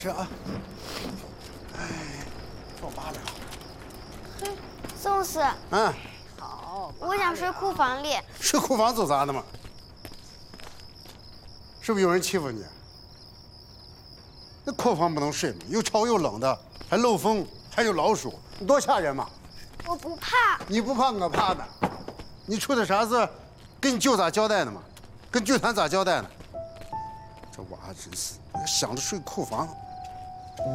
这啊，哎，放罢了。 嘿，宋四， 嗯， 好，我想睡库房里。 睡库房做啥的嘛？是不是有人欺负你？那库房不能睡嘛，又潮又冷的，还漏风，还有老鼠，多吓人嘛！ 我不怕。 你不怕，我怕的。你出的啥事，跟你舅咋交代的嘛？跟剧团咋交代呢？这娃真是想着睡库房。